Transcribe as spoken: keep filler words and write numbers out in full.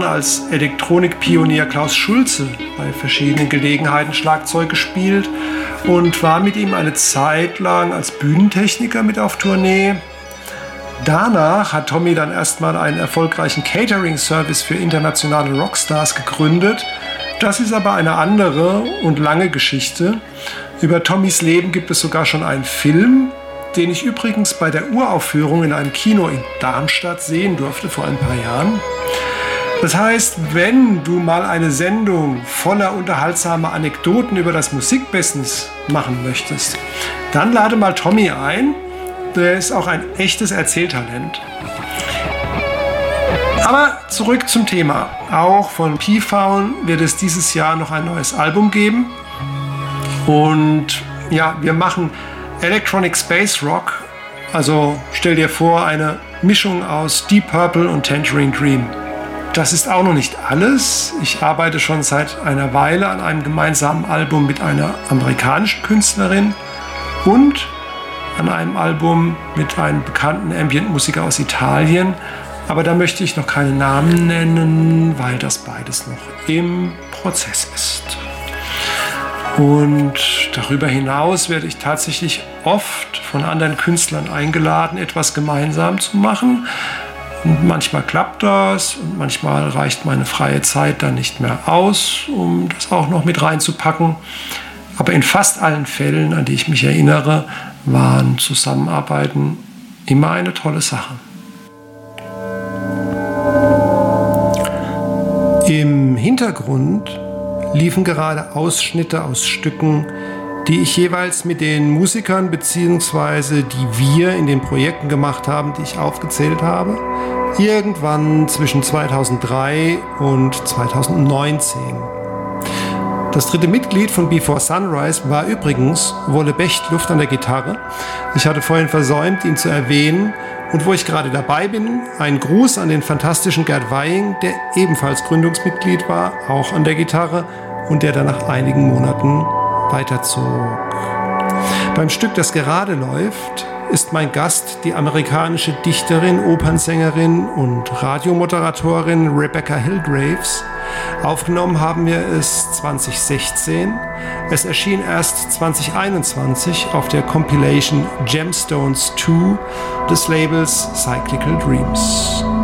als Elektronikpionier Klaus Schulze bei verschiedenen Gelegenheiten Schlagzeug gespielt und war mit ihm eine Zeit lang als Bühnentechniker mit auf Tournee. Danach hat Tommy dann erstmal einen erfolgreichen Catering-Service für internationale Rockstars gegründet. Das ist aber eine andere und lange Geschichte. Über Tommys Leben gibt es sogar schon einen Film, den ich übrigens bei der Uraufführung in einem Kino in Darmstadt sehen durfte vor ein paar Jahren. Das heißt, wenn du mal eine Sendung voller unterhaltsamer Anekdoten über das Musikbusiness machen möchtest, dann lade mal Tommy ein. Der ist auch ein echtes Erzähltalent. Aber zurück zum Thema. Auch von P-Found wird es dieses Jahr noch ein neues Album geben. Und ja, wir machen Electronic Space Rock. Also stell dir vor, eine Mischung aus Deep Purple und Tangerine Dream. Das ist auch noch nicht alles. Ich arbeite schon seit einer Weile an einem gemeinsamen Album mit einer amerikanischen Künstlerin und an einem Album mit einem bekannten Ambient-Musiker aus Italien. Aber da möchte ich noch keine Namen nennen, weil das beides noch im Prozess ist. Und darüber hinaus werde ich tatsächlich oft von anderen Künstlern eingeladen, etwas gemeinsam zu machen. Und manchmal klappt das und manchmal reicht meine freie Zeit dann nicht mehr aus, um das auch noch mit reinzupacken. Aber in fast allen Fällen, an die ich mich erinnere, waren Zusammenarbeiten immer eine tolle Sache. Im Hintergrund liefen gerade Ausschnitte aus Stücken, die ich jeweils mit den Musikern bzw. die wir in den Projekten gemacht haben, die ich aufgezählt habe, irgendwann zwischen zweitausenddrei und zweitausendneunzehn. Das dritte Mitglied von Before Sunrise war übrigens Wolle Bechtluft an der Gitarre. Ich hatte vorhin versäumt, ihn zu erwähnen. Und wo ich gerade dabei bin, ein Gruß an den fantastischen Gerd Weying, der ebenfalls Gründungsmitglied war, auch an der Gitarre und der dann nach einigen Monaten weiterzog. Beim Stück, das gerade läuft, ist mein Gast die amerikanische Dichterin, Opernsängerin und Radiomoderatorin Rebecca Hillgraves. Aufgenommen haben wir es zwanzig sechzehn. Es erschien erst zwanzig einundzwanzig auf der Compilation Gemstones zwei des Labels Cyclical Dreams.